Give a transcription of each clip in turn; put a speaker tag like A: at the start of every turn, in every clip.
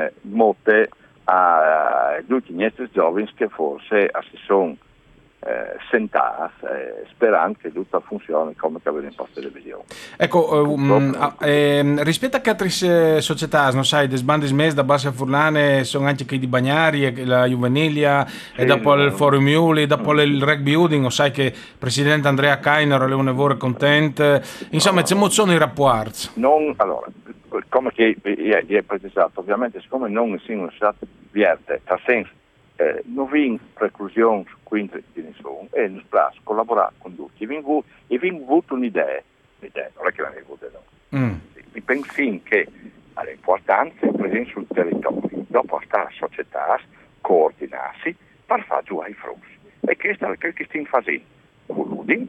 A: molte a tutti i nostri giovani che forse si sono sentati sperando che tutto funzioni come che aveva imposto le visioni.
B: Ecco, rispetto a altre società, non sai, des bandes mes da Bassa Furlane sono anche che di Bagnari, e la Juvenilia,
A: Sì,
B: e dopo il Forum Iuli, dopo il Rugby Uding, lo sai che il presidente Andrea Kainer è un lavoro contento, insomma, c'è sono i rapporti.
A: Allora, come che è precisato, ovviamente, siccome non sono state vierte, nel senso, non vi preclusioni su quinto di nessuno, e non piace collaborare con tutti, e vi ho avuto un'idea, non è che l'hanno avuta, no. Vi penso che all'importanza presente sul territorio, dopo sta società, coordinarsi per fare giù ai frutti. E questo è quello che stiamo facendo. Con l'UDI,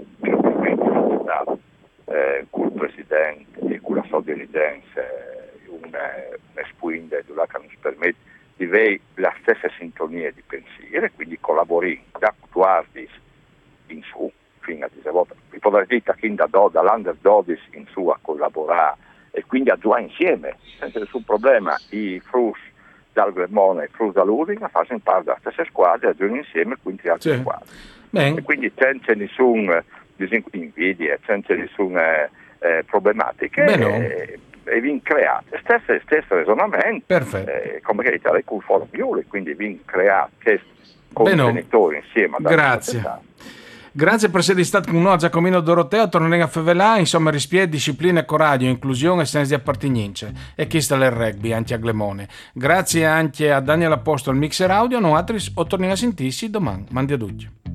A: con il presidente e con la sua dirigenza, un espuinde che non ci permette di avere la stessa sintonia di pensiero, quindi collabori da guardi in su, fino a 10 volte. Vi potrei dire che dall'Under 12 in su a collaborare e quindi a giocare insieme, senza nessun problema. I frus dal Gremone e i frus dall'Uding fanno parte della stessa squadra e giocano insieme quindi altre squadre. E quindi senza nessuna invidia, senza nessuna problematica. E vi create stesso ragionamento come che l'Italia con il Forum Iuli, quindi vi create questo contenitore insieme alla società.
B: Grazie per essere stato con noi, Giacomino Doroteo, torneremo a Fevelà, insomma, rispie, disciplina, coraggio, inclusione e senso di appartenenza. E questo è il rugby, anche a Glemone. Grazie anche a Daniel Apostolo, mixer audio, noi altri o torniamo a sentirsi domani. Mandi a tutti.